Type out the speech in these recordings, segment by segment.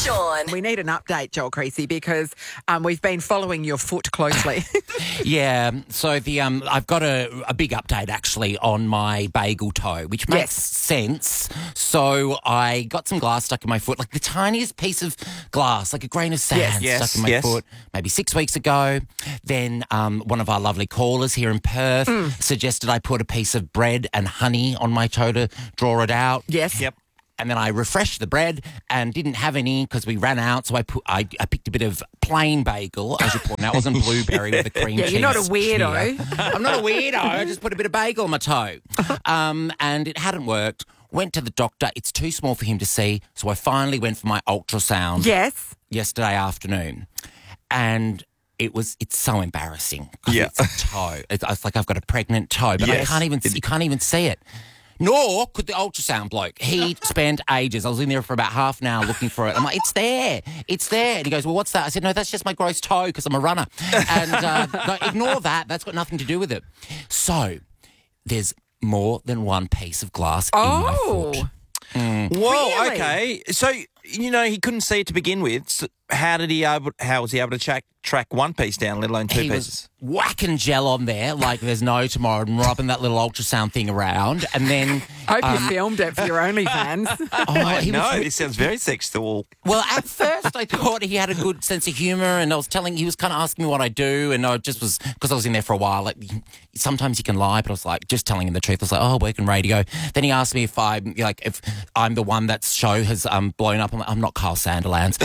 Sean. We need an update, Joel Creasy, because we've been following your foot closely. Yeah, so I've got a big update actually on my bagel toe, which makes sense. So I got some glass stuck in my foot, like the tiniest piece of glass, like a grain of sand stuck in my foot, maybe 6 weeks ago. Then one of our lovely callers here in Perth suggested I put a piece of bread and honey on my toe to draw it out. Yes. Yep. And then I refreshed the bread and didn't have any because we ran out. So I picked a bit of plain bagel, as you point out. It wasn't blueberry with a cream cheese. You're not a weirdo. I'm not a weirdo. I just put a bit of bagel on my toe. And it hadn't worked. Went to the doctor. It's too small for him to see. So I finally went for my ultrasound yesterday afternoon. And it's so embarrassing. It's a toe. It's like I've got a pregnant toe, but you can't even see it. Nor could the ultrasound bloke. He spent ages. I was in there for about half an hour looking for it. I'm like, it's there. It's there. And he goes, well, what's that? I said, no, that's just my gross toe because I'm a runner. And no, ignore that. That's got nothing to do with it. So there's more than one piece of glass in my foot. Whoa, Really? okay. So, he couldn't see it to begin with. So how was he able to track one piece down, let alone two He pieces? was whacking gel on there like there's no tomorrow and rubbing that little ultrasound thing around. And then... Hope you filmed it for your OnlyFans. This sounds very sexual. Well, at first I thought he had a good sense of humour and he was kind of asking me what I do and I just was, because I was in there for a while, like sometimes you can lie, but I was like just telling him the truth. I was like, I work in radio. Then he asked me if I'm the one that show has blown up. I'm like, I'm not Kyle Sandilands.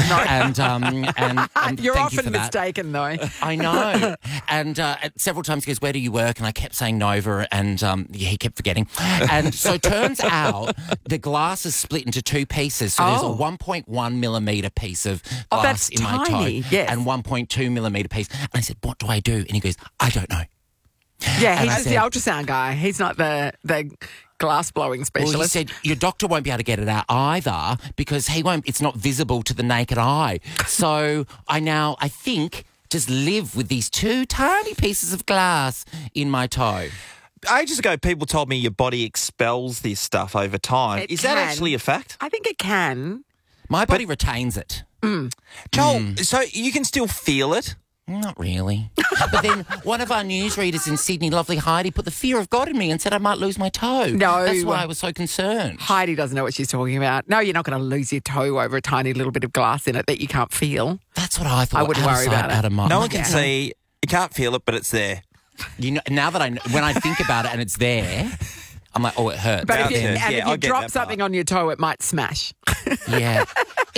And You're thank you often for that. mistaken, though. I know. And several times he goes, where do you work? And I kept saying Nova and he kept forgetting. And so it turns out the glass is split into two pieces. So there's a 1.1 millimetre piece of glass that's in my tiny, toe yes. and 1.2 millimetre piece. And I said, what do I do? And he goes, I don't know. Yeah, And he's I just said- the ultrasound guy. He's not the glass blowing Well, specialist. he said, your doctor won't be able to get it out either because it's not visible to the naked eye. So I think, just live with these two tiny pieces of glass in my toe. Ages ago, people told me your body expels this stuff over time. Is that can. actually a fact? I think it can. My body retains it. Joel, so you can still feel it? Not really. But then one of our newsreaders in Sydney, lovely Heidi, put the fear of God in me and said I might lose my toe. No. That's why I was so concerned. Heidi doesn't know what she's talking about. No, you're not going to lose your toe over a tiny little bit of glass in it that you can't feel. That's what I thought. I wouldn't Out of worry sight, about it. out of mind. No one can see. You can't feel it, but it's there. Now that when I think about it and it's there, I'm like, oh, it hurts. But if you, Yeah, if I you get drop that something part. on your toe, it might smash. Yeah.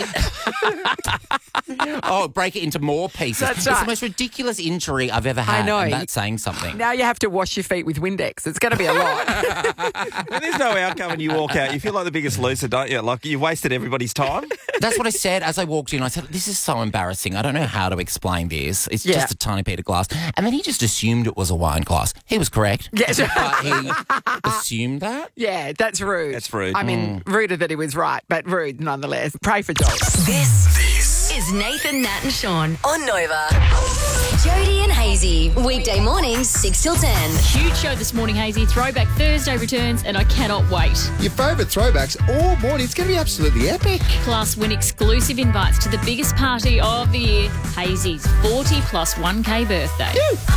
Break it into more pieces. That's It's right. the most ridiculous injury I've ever had. I know. And that's saying something. Now you have to wash your feet with Windex. It's going to be a lot. And there's no outcome when you walk out. You feel like the biggest loser, don't you? Like you've wasted everybody's time. That's what I said as I walked in. I said, this is so embarrassing. I don't know how to explain this. It's just a tiny bit of glass. And then he just assumed it was a wine glass. He was correct. Yes. But he assumed that. Yeah, that's rude. That's rude. I mean, ruder that he was right, but rude nonetheless. Pray for Joel. This is Nathan, Nat and Sean on Nova. Jody and Hazy, weekday mornings 6 till 10. Huge show this morning, Hazy. Throwback Thursday returns, and I cannot wait. Your favourite throwbacks all morning. It's going to be absolutely epic. Plus, win exclusive invites to the biggest party of the year, Hazy's 40 plus 1K birthday.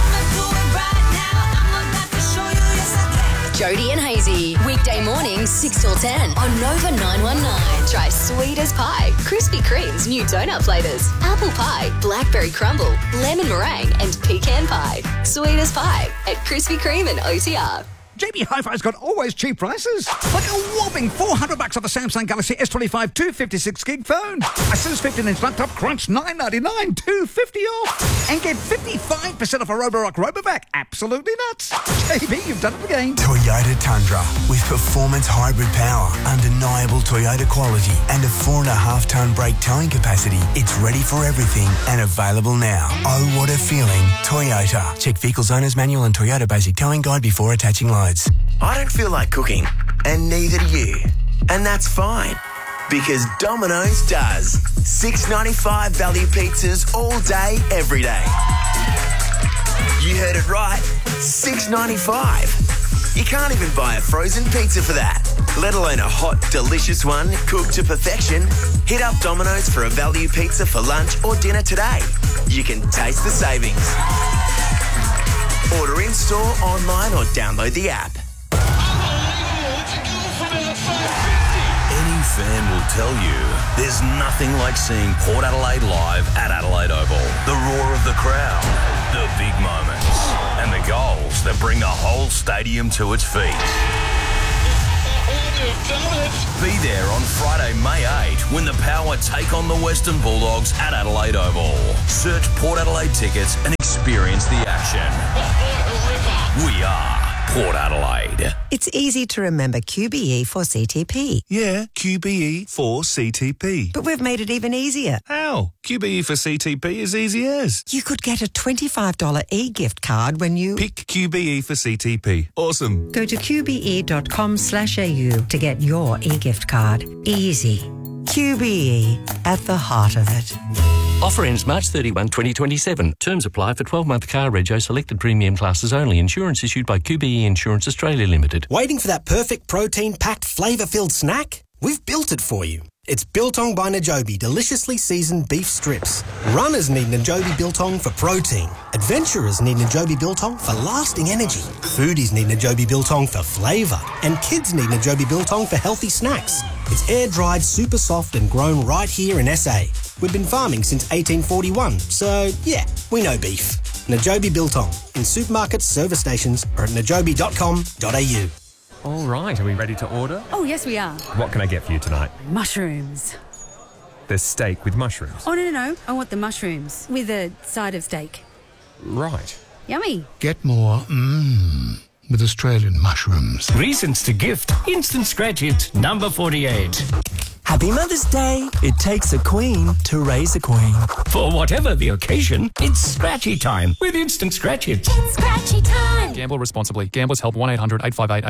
Jody and Hazy, weekday mornings 6 till 10 on Nova 919. Try sweet as pie, Krispy Kreme's new donut flavours, apple pie, blackberry crumble, lemon meringue and pecan pie. Sweet as pie at Krispy Kreme and OTR. JB Hi-Fi's got always cheap prices. Like a whopping $400 off a Samsung Galaxy S25 256 gig phone. A Sims 15-inch laptop Crunch $999, $250 off. And get 55% off a Roborock Robovac. Absolutely nuts. JB, you've done it again. Toyota Tundra with performance hybrid power, undeniable Toyota quality and a 4.5-tonne brake towing capacity. It's ready for everything and available now. Oh, what a feeling. Toyota. Check Vehicles Owner's Manual and Toyota Basic Towing Guide before attaching loads. I don't feel like cooking, and neither do you. And that's fine, because Domino's does. $6.95 value pizzas all day, every day. You heard it right, $6.95. You can't even buy a frozen pizza for that. let alone a hot, delicious one cooked to perfection? Hit up Domino's for a value pizza for lunch or dinner today. You can taste the savings. Order in-store, online or download the app. Any fan will tell you there's nothing like seeing Port Adelaide live at Adelaide Oval. The roar of the crowd, the big moments, and the goals that bring the whole stadium to its feet. Be there on Friday, May 8 when the Power take on the Western Bulldogs at Adelaide Oval. Search Port Adelaide tickets and experience the action. We are Port Adelaide. It's easy to remember QBE for CTP. Yeah, QBE for CTP. But we've made it even easier. How? QBE for CTP is easy as. You could get a $25 e-gift card when you... Pick QBE for CTP. Awesome. Go to qbe.com/au to get your e-gift card. Easy. QBE, at the heart of it. Offer ends March 31, 2027. Terms apply for 12-month car rego selected premium classes only. Insurance issued by QBE Insurance Australia Limited. Waiting for that perfect protein-packed, flavour-filled snack? We've built it for you. It's Biltong by Najobi deliciously seasoned beef strips. Runners need Najobi Biltong for protein. Adventurers need Najobi Biltong for lasting energy. Foodies need Najobi Biltong for flavour. And kids need Najobi Biltong for healthy snacks. It's air-dried, super soft and grown right here in SA. We've been farming since 1841, so yeah, we know beef. Najobi Biltong in supermarkets, service stations or at najobi.com.au. All right, are we ready to order? Oh, yes, we are. What can I get for you tonight? Mushrooms. There's steak with mushrooms. Oh, no. I want the mushrooms with a side of steak. Right. Yummy. Get more with Australian mushrooms. Reasons to gift. Instant Scratch It, number 48. Happy Mother's Day. It takes a queen to raise a queen. For whatever the occasion, it's Scratchy time with Instant Scratch It. It's Scratchy time. Gamble responsibly. Gamblers Help 1-800-858-858.